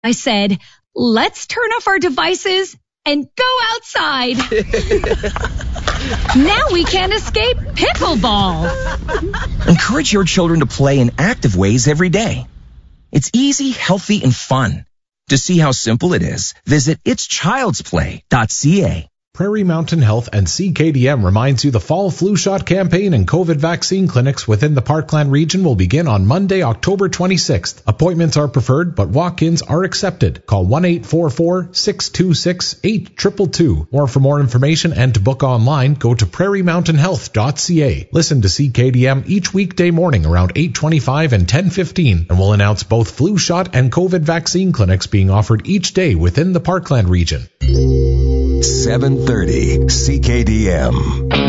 I said, let's turn off our devices and go outside. Now we can't escape pickleball. Encourage your children to play in active ways every day. It's easy, healthy, and fun. To see how simple it is, visit itschildsplay.ca. Prairie Mountain Health and CKDM reminds you the fall flu shot campaign and COVID vaccine clinics within the Parkland region will begin on Monday, October 26th. Appointments are preferred, but walk-ins are accepted. Call 1-844-626-8222. Or for more information and to book online, go to prairiemountainhealth.ca. Listen to CKDM each weekday morning around 8:25 and 10:15, and we'll announce both flu shot and COVID vaccine clinics being offered each day within the Parkland region. 730 CKDM.